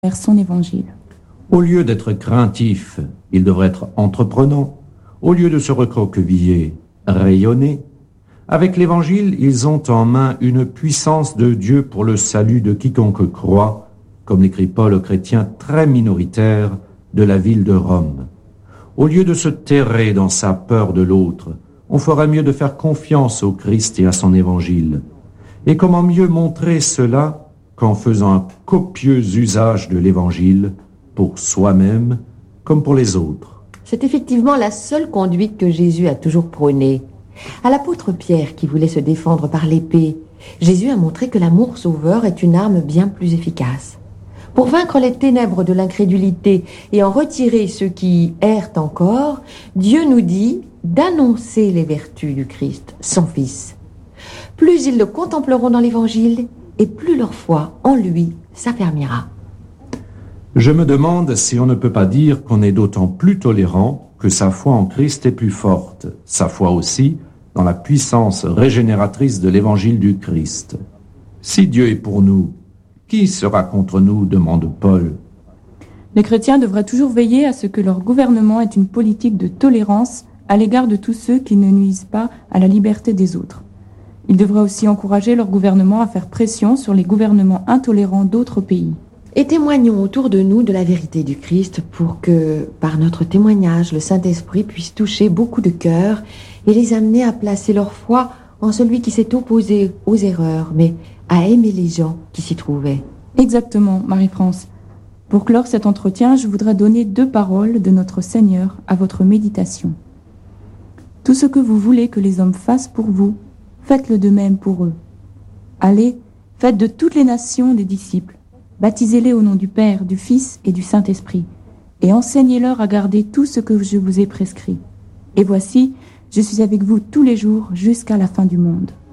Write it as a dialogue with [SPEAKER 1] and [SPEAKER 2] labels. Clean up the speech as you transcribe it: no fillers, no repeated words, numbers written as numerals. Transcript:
[SPEAKER 1] vers son évangile.
[SPEAKER 2] Au lieu d'être craintif, il devrait être entreprenant. Au lieu de se recroqueviller, rayonner. Avec l'Évangile, ils ont en main une puissance de Dieu pour le salut de quiconque croit, comme l'écrit Paul aux chrétiens très minoritaires de la ville de Rome. Au lieu de se terrer dans sa peur de l'autre, on ferait mieux de faire confiance au Christ et à son Évangile. Et comment mieux montrer cela qu'en faisant un copieux usage de l'Évangile pour soi-même comme pour les autres.
[SPEAKER 3] C'est effectivement la seule conduite que Jésus a toujours prônée. À l'apôtre Pierre, qui voulait se défendre par l'épée, Jésus a montré que l'amour sauveur est une arme bien plus efficace. Pour vaincre les ténèbres de l'incrédulité et en retirer ceux qui errent encore, Dieu nous dit d'annoncer les vertus du Christ, son Fils. Plus ils le contempleront dans l'Évangile, et plus leur foi en lui s'affermira.
[SPEAKER 2] Je me demande si on ne peut pas dire qu'on est d'autant plus tolérant que sa foi en Christ est plus forte, sa foi aussi dans la puissance régénératrice de l'Évangile du Christ. Si Dieu est pour nous, qui sera contre nous, demande Paul.
[SPEAKER 1] Les chrétiens devraient toujours veiller à ce que leur gouvernement ait une politique de tolérance à l'égard de tous ceux qui ne nuisent pas à la liberté des autres. Ils devraient aussi encourager leur gouvernement à faire pression sur les gouvernements intolérants d'autres pays.
[SPEAKER 3] Et témoignons autour de nous de la vérité du Christ pour que, par notre témoignage, le Saint-Esprit puisse toucher beaucoup de cœurs et les amener à placer leur foi en celui qui s'est opposé aux erreurs, mais à aimer les gens qui s'y trouvaient.
[SPEAKER 1] Exactement, Marie-France. Pour clore cet entretien, je voudrais donner 2 paroles de notre Seigneur à votre méditation. Tout ce que vous voulez que les hommes fassent pour vous, faites-le de même pour eux. Allez, faites de toutes les nations des disciples. Baptisez-les au nom du Père, du Fils et du Saint-Esprit, et enseignez-leur à garder tout ce que je vous ai prescrit. Et voici, je suis avec vous tous les jours jusqu'à la fin du monde.